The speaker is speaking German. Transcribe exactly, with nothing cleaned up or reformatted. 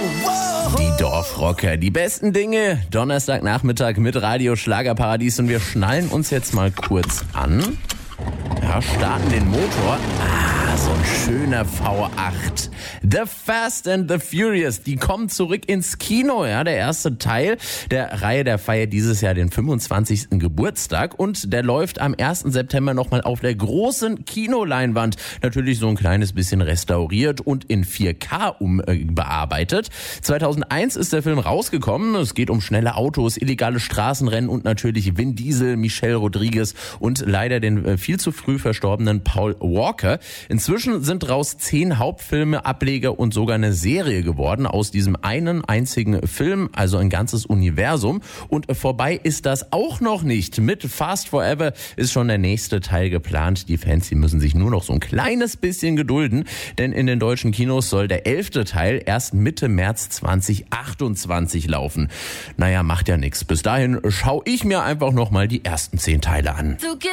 Die Dorfrocker, die besten Dinge. Donnerstagnachmittag mit Radio Schlagerparadies und wir schnallen uns jetzt mal kurz an. Ja, starten den Motor. Ah, so ein schöner V acht. The Fast and the Furious, die kommen zurück ins Kino. Ja, der erste Teil der Reihe, der feiert dieses Jahr den fünfundzwanzigsten Geburtstag und der läuft am ersten September nochmal auf der großen Kinoleinwand. Natürlich so ein kleines bisschen restauriert und in vier K umbearbeitet. zweitausendeins ist der Film rausgekommen. Es geht um schnelle Autos, illegale Straßenrennen und natürlich Vin Diesel, Michelle Rodriguez und leider den viel zu früh verstorbenen Paul Walker. Inzwischen sind daraus zehn Hauptfilme, Ableger und sogar eine Serie geworden aus diesem einen einzigen Film, also ein ganzes Universum. Und vorbei ist das auch noch nicht. Mit Fast Forever ist schon der nächste Teil geplant. Die Fans, die müssen sich nur noch so ein kleines bisschen gedulden, denn in den deutschen Kinos soll der elfte Teil erst Mitte März zweitausendachtundzwanzig laufen. Naja, macht ja nichts. Bis dahin schaue ich mir einfach noch mal die ersten zehn Teile an.